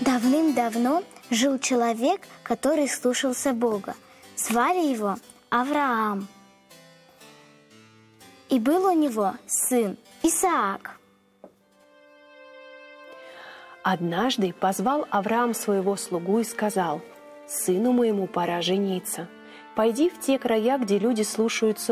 Давным-давно жил человек, который слушался Бога. Звали его Авраам. И был у него сын Исаак. Однажды позвал Авраам своего слугу и сказал: «Сыну моему пора жениться. Пойди в те края, где люди слушаются